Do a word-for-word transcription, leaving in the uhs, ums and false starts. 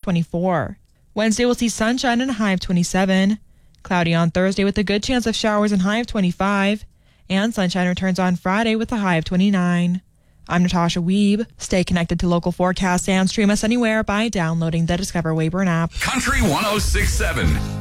twenty-four. Wednesday will see sunshine and a high of twenty-seven. Cloudy on Thursday with a good chance of showers and high of twenty-five. And sunshine returns on Friday with a high of twenty-nine. I'm Natasha Weeb. Stay connected to local forecasts and stream us anywhere by downloading the Discover Weyburn app. Country one oh six point seven.